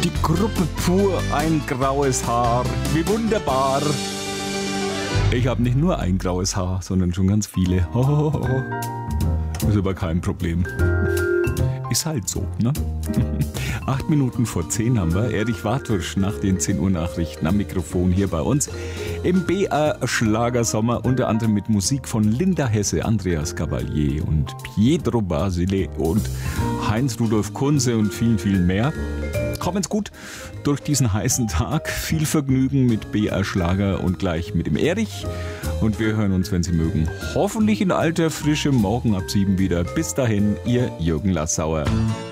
Die Gruppe pur, ein graues Haar. Wie wunderbar. Ich habe nicht nur ein graues Haar, sondern schon ganz viele. Ist aber kein Problem. Ist halt so, ne? 8 Minuten vor 10 haben wir Erich Wartusch nach den 10 Uhr Nachrichten am Mikrofon hier bei uns im BR Schlagersommer, unter anderem mit Musik von Linda Hesse, Andreas Gabalier und Pietro Basile und Heinz Rudolf Kunze und vielen, vielen mehr. Kommen's gut durch diesen heißen Tag. Viel Vergnügen mit BR Schlager und gleich mit dem Erich. Und wir hören uns, wenn Sie mögen, hoffentlich in alter Frische morgen ab 7 wieder. Bis dahin, Ihr Jürgen Lassauer.